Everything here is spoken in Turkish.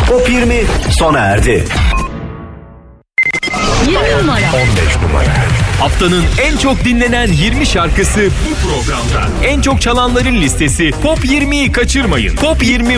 Top 20 sona erdi. 20 numara. 15 numara. Haftanın en çok dinlenen 20 şarkısı bu programda. En çok çalanların listesi Top 20'yi kaçırmayın. Top 20